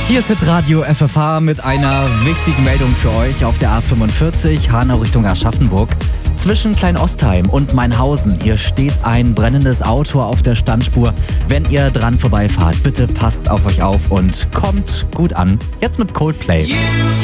Hier ist Hitradio FFH mit einer wichtigen Meldung für euch auf der A45 Hanau Richtung Aschaffenburg. Zwischen Kleinostheim und Mainhausen, hier steht ein brennendes Auto auf der Standspur. Wenn ihr dran vorbeifahrt, bitte passt auf euch auf und kommt gut an. Jetzt mit Coldplay.